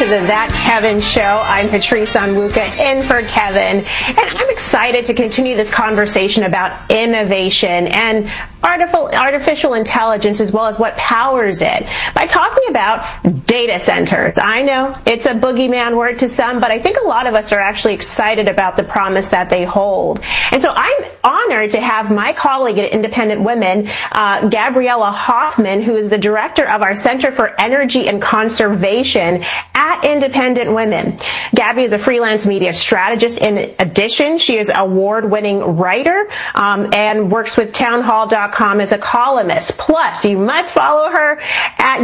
the That Kevin Show. I'm Patrice Onwuka in for Kevin, and I'm excited to continue this conversation about innovation and artificial intelligence, as well as what powers it, by talking about data centers. I know it's a boogeyman word to some, but I think a lot of us are actually excited about the promise that they hold. And so I'm honored to have my colleague at Independent Women, Gabriella Hoffman, who is the director of our Center for Energy and Conservation at Independent Women. Gabby is a freelance media strategist. In addition, she is an award-winning writer and works with townhall.com as a columnist. Plus, you must follow her at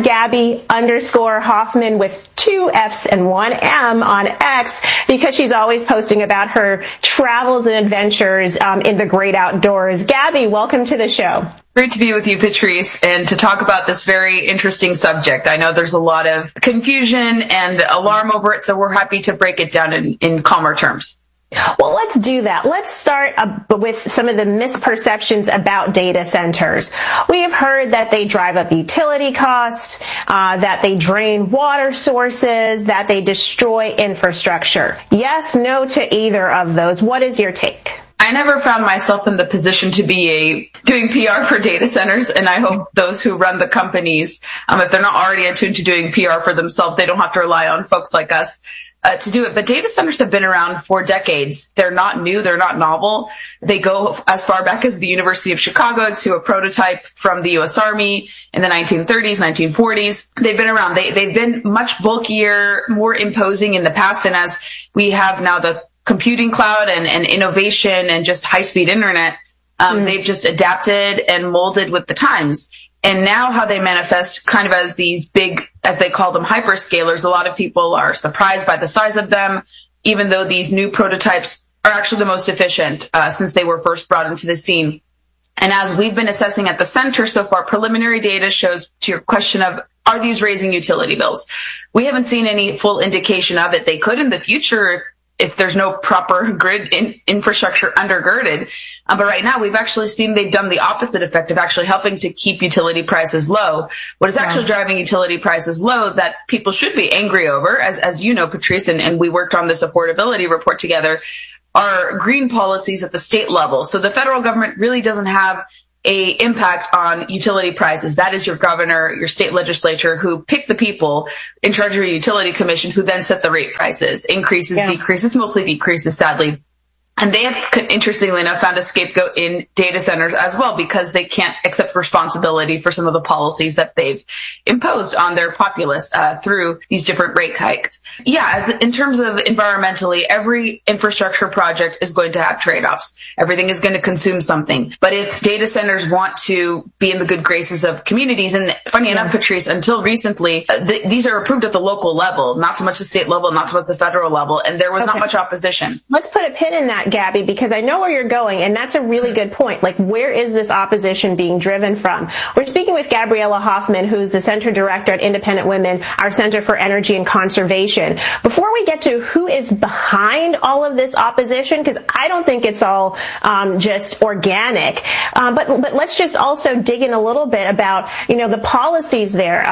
Gabby_Hoffman with 2 F's and 1 M on X, because she's always posting about her travels and adventures in the great outdoors. Gabby, welcome to the show. Great to be with you, Patrice, and to talk about this very interesting subject. I know there's a lot of confusion and alarm over it, so we're happy to break it down in calmer terms. Well, let's do that. Let's start with some of the misperceptions about data centers. We have heard that they drive up utility costs, that they drain water sources, that they destroy infrastructure. Yes, no to either of those. What is your take? I never found myself in the position to be doing PR for data centers, and I hope those who run the companies, if they're not already attuned to doing PR for themselves, they don't have to rely on folks like us to do it. But data centers have been around for decades. They're not new. They're not novel. They go as far back as the University of Chicago to a prototype from the U.S. Army in the 1930s, 1940s. They've been around. They've been much bulkier, more imposing in the past. And as we have now the computing cloud and innovation and just high-speed internet, they've just adapted and molded with the times. And now how they manifest kind of as these big, as they call them, hyperscalers, a lot of people are surprised by the size of them, even though these new prototypes are actually the most efficient since they were first brought into the scene. And as we've been assessing at the center so far, preliminary data shows, to your question of, are these raising utility bills? We haven't seen any full indication of it. They could in the future if there's no proper grid infrastructure undergirded. But right now, we've actually seen they've done the opposite effect of actually helping to keep utility prices low. What is actually driving utility prices low that people should be angry over, as you know, Patrice, and we worked on this affordability report together, are green policies at the state level. So the federal government really doesn't have a impact on utility prices. That is your governor, your state legislature, who pick the people in charge of your utility commission, who then set the rate prices, increases, decreases, mostly decreases, sadly. And they have, interestingly enough, found a scapegoat in data centers as well, because they can't accept responsibility for some of the policies that they've imposed on their populace through these different rate hikes. Yeah, as in terms of environmentally, every infrastructure project is going to have trade-offs. Everything is going to consume something. But if data centers want to be in the good graces of communities, and funny enough, Patrice, until recently, these are approved at the local level, not so much the state level, not so much the federal level, and there was not much opposition. Let's put a pin in that, Gabby, because I know where you're going, and that's a really good point. Like, where is this opposition being driven from? We're speaking with Gabriella Hoffman, who's the Center Director at Independent Women, our Center for Energy and Conservation. Before we get to who is behind all of this opposition, because I don't think it's all just organic, but let's just also dig in a little bit about, the policies there.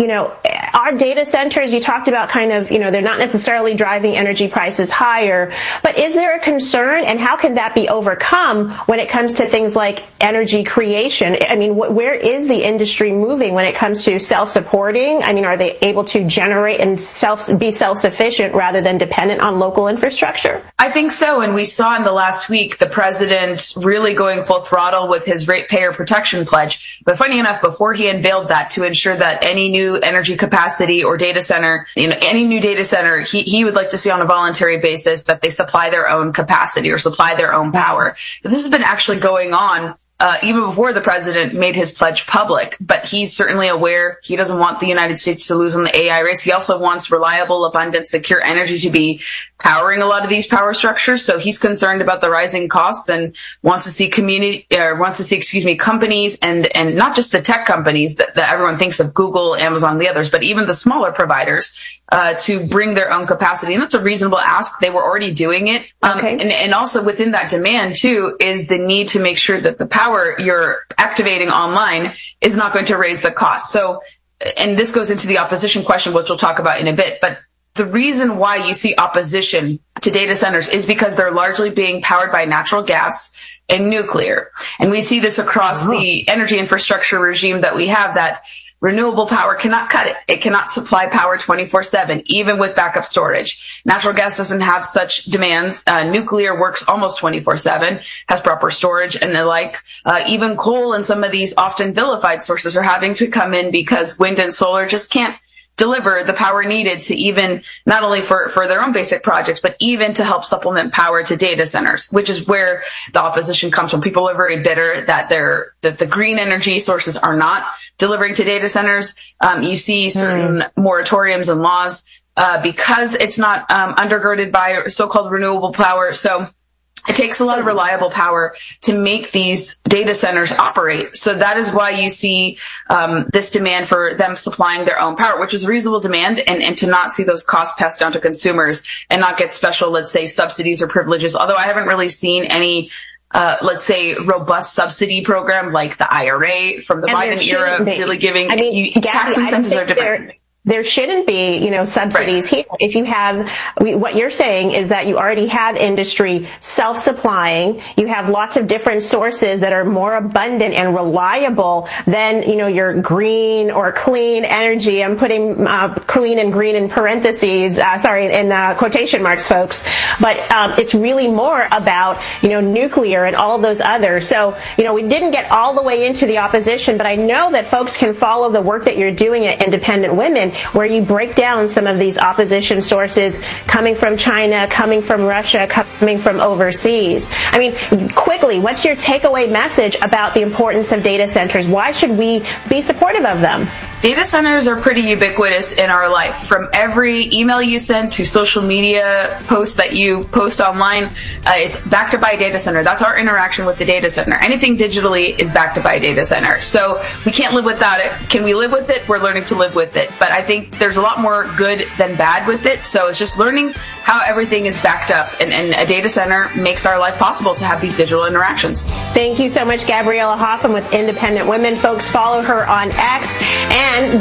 Our data centers, you talked about kind of, they're not necessarily driving energy prices higher, but is there a concern, and how can that be overcome when it comes to things like energy creation? I mean, where is the industry moving when it comes to self-supporting? I mean, are they able to generate and be self-sufficient rather than dependent on local infrastructure? I think so, and we saw in the last week the president really going full throttle with his ratepayer protection pledge. But funny enough, before he unveiled that, to ensure that any new energy capacity or data center, any new data center, he would like to see on a voluntary basis that they supply their own capacity or supply their own power. But this has been actually going on even before the president made his pledge public. But he's certainly aware he doesn't want the United States to lose on the AI race. He also wants reliable, abundant, secure energy to be powering a lot of these power structures. So he's concerned about the rising costs and wants to see companies and not just the tech companies that everyone thinks of, Google, Amazon, and the others, but even the smaller providers to bring their own capacity. And that's a reasonable ask. They were already doing it. And also within that demand too is the need to make sure that the power you're activating online is not going to raise the cost. So, and this goes into the opposition question, which we'll talk about in a bit, but The reason why you see opposition to data centers is because they're largely being powered by natural gas and nuclear. And we see this across the energy infrastructure regime that we have, that renewable power cannot cut it. It cannot supply power 24/7, even with backup storage. Natural gas doesn't have such demands. Nuclear works almost 24/7, has proper storage and the like. Even coal and some of these often vilified sources are having to come in because wind and solar just can't deliver the power needed to even, not only for their own basic projects, but even to help supplement power to data centers, which is where the opposition comes from. People are very bitter that the green energy sources are not delivering to data centers. You see certain moratoriums and laws, because it's not, undergirded by so-called renewable power. So it takes a lot of reliable power to make these data centers operate. So that is why you see this demand for them supplying their own power, which is a reasonable demand, and to not see those costs passed down to consumers and not get special, let's say, subsidies or privileges. Although I haven't really seen any let's say, robust subsidy program like the IRA from the Biden era, really giving tax incentives are different. There shouldn't be, subsidies here. If you have, what you're saying is that you already have industry self-supplying. You have lots of different sources that are more abundant and reliable than, your green or clean energy. I'm putting clean and green in parentheses, in quotation marks, folks. But it's really more about, nuclear and all of those others. So, we didn't get all the way into the opposition, but I know that folks can follow the work that you're doing at Independent Women, where you break down some of these opposition sources coming from China, coming from Russia, coming from overseas. I mean, quickly, what's your takeaway message about the importance of data centers? Why should we be supportive of them? Data centers are pretty ubiquitous in our life. From every email you send to social media posts that you post online, it's backed up by a data center. That's our interaction with the data center. Anything digitally is backed up by a data center. So we can't live without it. Can we live with it? We're learning to live with it. But I think there's a lot more good than bad with it. So it's just learning how everything is backed up. And a data center makes our life possible to have these digital interactions. Thank you so much, Gabriella Hoffman with Independent Women. Folks, follow her on X and